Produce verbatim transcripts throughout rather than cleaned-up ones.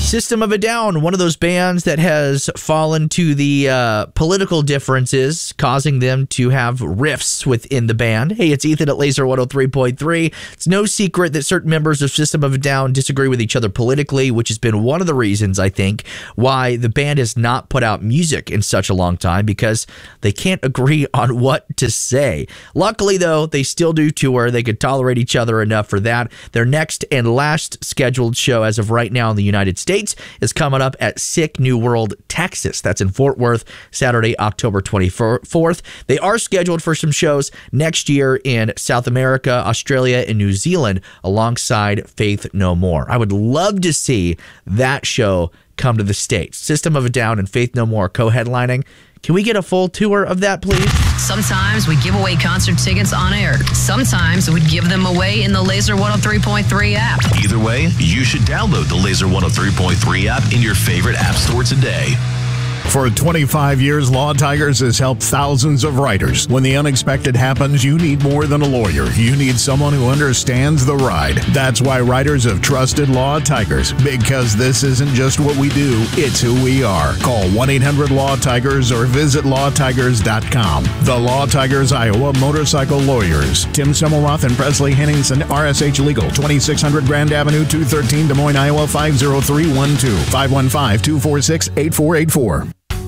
System of a Down, one of those bands that has fallen to the uh, political differences, causing them to have rifts within the band. Hey, it's Ethan at Laser one oh three point three. It's no secret that certain members of System of a Down disagree with each other politically, which has been one of the reasons, I think, why the band has not put out music in such a long time, because they can't agree on what to say. Luckily, though, they still do tour. They could tolerate each other enough for that. Their next and last scheduled show as of right now in the United States is coming up at Sick New World, Texas. That's in Fort Worth, Saturday, October twenty-fourth. They are scheduled for some shows next year in South America, Australia, and New Zealand alongside Faith No More. I would love to see that show come to the States. System of a Down and Faith No More co-headlining. Can we get a full tour of that, please? Sometimes we give away concert tickets on air. Sometimes we give them away in the Laser one oh three point three app. Either way, you should download the Laser one oh three point three app in your favorite app store today. For twenty-five years, Law Tigers has helped thousands of writers. When the unexpected happens, you need more than a lawyer. You need someone who understands the ride. That's why writers have trusted Law Tigers, because this isn't just what we do, it's who we are. Call one eight hundred law tigers or visit law tigers dot com. The Law Tigers Iowa Motorcycle Lawyers. Tim Semmelroth and Presley Henningsen, R S H Legal, twenty-six hundred Grand Avenue, two thirteen Des Moines, Iowa, five oh three one two, five one five, two four six, eight four eight four.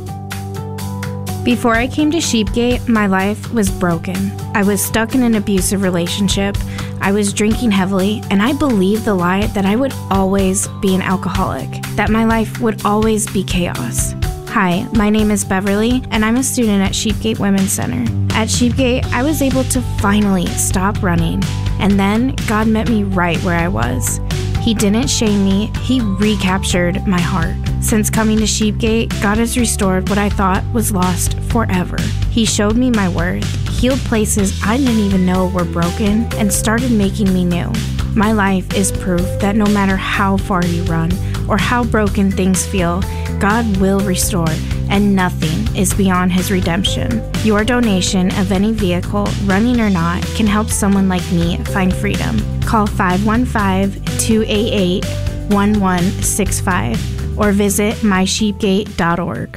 Before I came to Sheepgate, my life was broken. I was stuck in an abusive relationship. I was drinking heavily, and I believed the lie that I would always be an alcoholic, that my life would always be chaos. Hi, my name is Beverly, and I'm a student at Sheepgate Women's Center. At Sheepgate, I was able to finally stop running, and then God met me right where I was. He didn't shame me, He recaptured my heart. Since coming to Sheepgate, God has restored what I thought was lost forever. He showed me my worth, healed places I didn't even know were broken, and started making me new. My life is proof that no matter how far you run or how broken things feel, God will restore, and nothing is beyond His redemption. Your donation of any vehicle, running or not, can help someone like me find freedom. Call five one five, two eight eight, one one six five or visit my sheepgate dot org.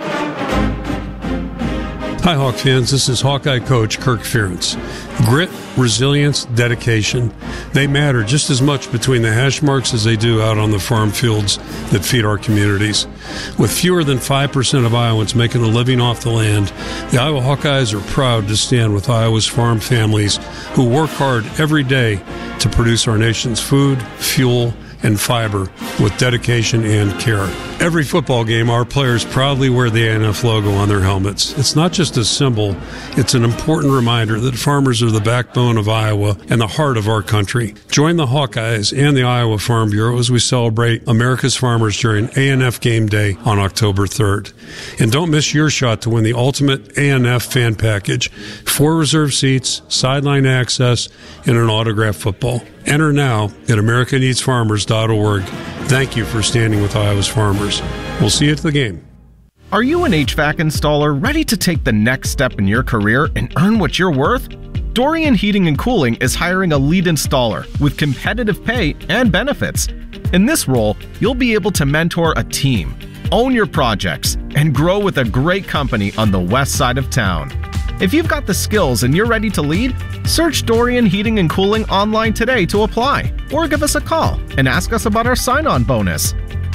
Hi, Hawk fans. This is Hawkeye coach Kirk Ferentz. Grit, resilience, dedication, they matter just as much between the hash marks as they do out on the farm fields that feed our communities. With fewer than five percent of Iowans making a living off the land, the Iowa Hawkeyes are proud to stand with Iowa's farm families who work hard every day to produce our nation's food, fuel, and fiber with dedication and care. Every football game, our players proudly wear the A N F logo on their helmets. It's not just a symbol, it's an important reminder that farmers are the backbone of Iowa and the heart of our country. Join the Hawkeyes and the Iowa Farm Bureau as we celebrate America's farmers during A N F Game Day on October third. And don't miss your shot to win the ultimate A N F fan package, four reserve seats, sideline access, and an autographed football. Enter now at america needs farmers dot org. Thank you for standing with Iowa's farmers. We'll see you at the game. Are you an H V A C installer ready to take the next step in your career and earn what you're worth? Dorian Heating and Cooling is hiring a lead installer with competitive pay and benefits. In this role, you'll be able to mentor a team, own your projects, and grow with a great company on the west side of town. If you've got the skills and you're ready to lead, search Dorian Heating and Cooling online today to apply, or give us a call and ask us about our sign-on bonus.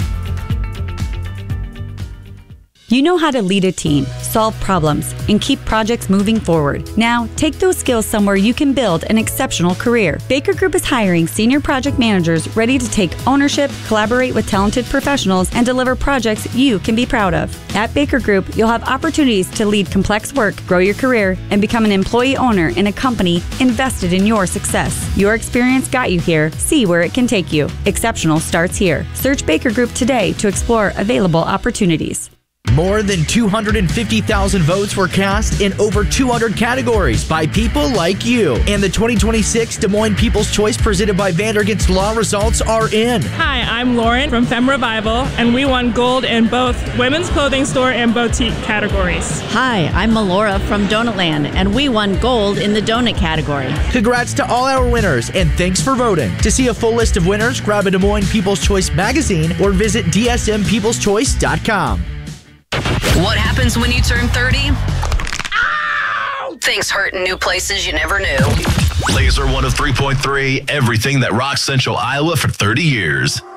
You know how to lead a team, solve problems, and keep projects moving forward. Now, take those skills somewhere you can build an exceptional career. Baker Group is hiring senior project managers ready to take ownership, collaborate with talented professionals, and deliver projects you can be proud of. At Baker Group, you'll have opportunities to lead complex work, grow your career, and become an employee owner in a company invested in your success. Your experience got you here. See where it can take you. Exceptional starts here. Search Baker Group today to explore available opportunities. More than two hundred fifty thousand votes were cast in over two hundred categories by people like you. And the twenty twenty-six Des Moines People's Choice presented by Vandergast Law results are in. Hi, I'm Lauren from Femme Revival, and we won gold in both women's clothing store and boutique categories. Hi, I'm Melora from Donutland, and we won gold in the donut category. Congrats to all our winners, and thanks for voting. To see a full list of winners, grab a Des Moines People's Choice magazine or visit D S M peoples choice dot com. What happens when you turn thirty? Ow! Things hurt in new places you never knew. Laser one oh three point three, everything that rocks Central Iowa for thirty years.